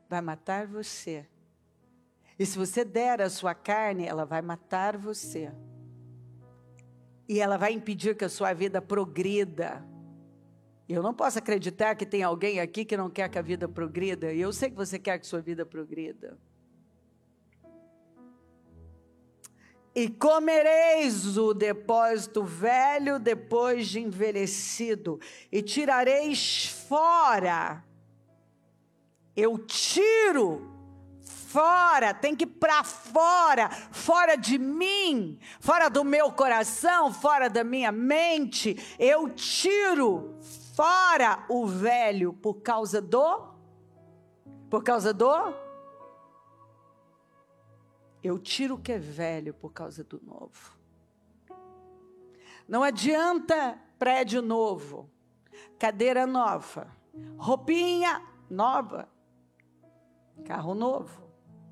vai matar você. E se você der a sua carne, ela vai matar você. E ela vai impedir que a sua vida progrida. Eu não posso acreditar que tem alguém aqui que não quer que a vida progrida. E eu sei que você quer que a sua vida progrida. E comereis o depósito velho depois de envelhecido. E tirareis fora. Eu tiro fora, tem que ir para fora, fora de mim, fora do meu coração, fora da minha mente. Eu tiro fora o velho por causa do eu tiro o que é velho por causa do novo. Não adianta prédio novo, cadeira nova, roupinha nova, carro novo,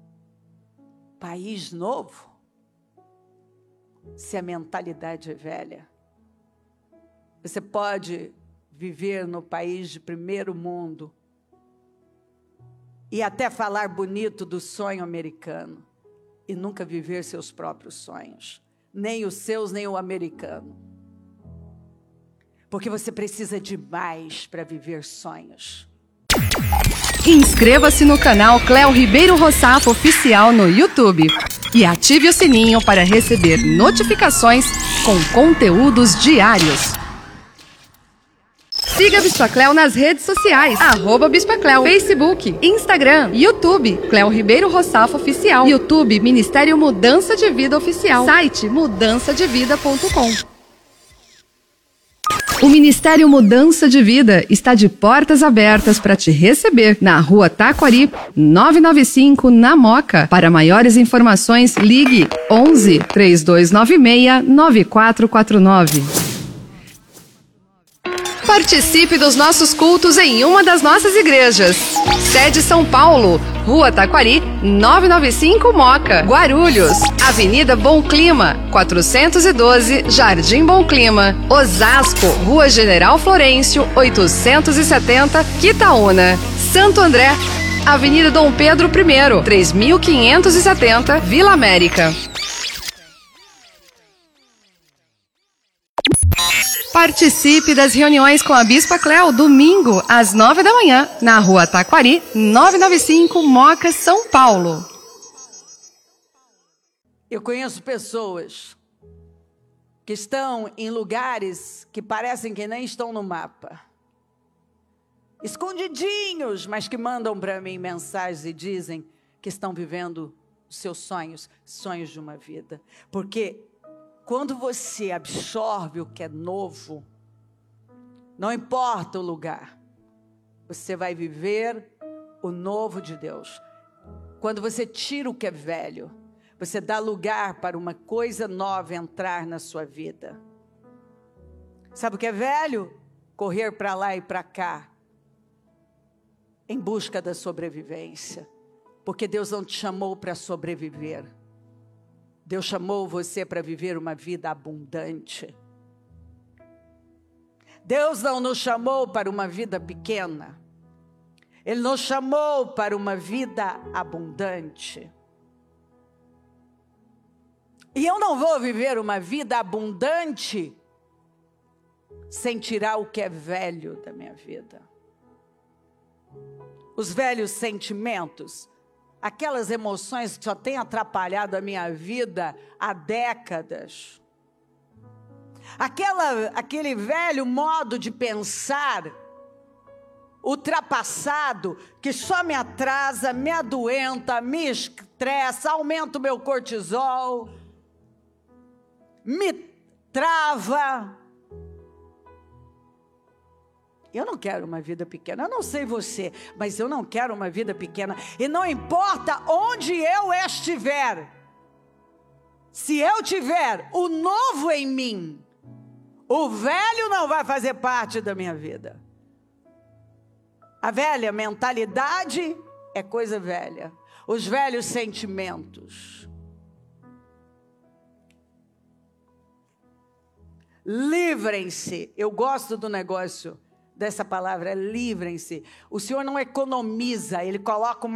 país novo, se a mentalidade é velha. Você pode viver no país de primeiro mundo e até falar bonito do sonho americano e nunca viver seus próprios sonhos, nem os seus, nem o americano. Porque você precisa de mais para viver sonhos. Inscreva-se no canal Cléo Ribeiro Rossafo Oficial no YouTube e ative o sininho para receber notificações com conteúdos diários. Siga a Bispa Cléo nas redes sociais, @Bispa Cléo, Facebook, Instagram, YouTube, Cléo Ribeiro Rossafo Oficial, YouTube, Ministério Mudança de Vida Oficial, site mudançadevida.com. O Ministério Mudança de Vida está de portas abertas para te receber na Rua Taquari, 995, na Moca. Para maiores informações, ligue 11 3296 9449. Participe dos nossos cultos em uma das nossas igrejas. Sede São Paulo, Rua Taquari, 995 Moca. Guarulhos, Avenida Bom Clima, 412, Jardim Bom Clima. Osasco, Rua General Florencio, 870, Quitaúna. Santo André, Avenida Dom Pedro I, 3570, Vila América. Participe das reuniões com a Bispa Cléo, domingo, às 9 da manhã, na Rua Taquari, 995, Moca, São Paulo. Eu conheço pessoas que estão em lugares que parecem que nem estão no mapa. Escondidinhos, mas que mandam para mim mensagens e dizem que estão vivendo os seus sonhos, sonhos de uma vida. Porque quando você absorve o que é novo, não importa o lugar, você vai viver o novo de Deus. Quando você tira o que é velho, você dá lugar para uma coisa nova entrar na sua vida. Sabe o que é velho? Correr para lá e para cá, em busca da sobrevivência. Porque Deus não te chamou para sobreviver. Deus chamou você para viver uma vida abundante. Deus não nos chamou para uma vida pequena. Ele nos chamou para uma vida abundante. E eu não vou viver uma vida abundante sem tirar o que é velho da minha vida. Os velhos sentimentos, aquelas emoções que só têm atrapalhado a minha vida há décadas. Aquele velho modo de pensar ultrapassado, que só me atrasa, me adoenta, me estressa, aumenta o meu cortisol, me trava. Eu não quero uma vida pequena, eu não sei você, mas eu não quero uma vida pequena. E não importa onde eu estiver, se eu tiver o novo em mim, o velho não vai fazer parte da minha vida. A velha mentalidade é coisa velha. Os velhos sentimentos. Livrem-se. Eu gosto do negócio dessa palavra, livrem-se. O Senhor não economiza, Ele coloca uma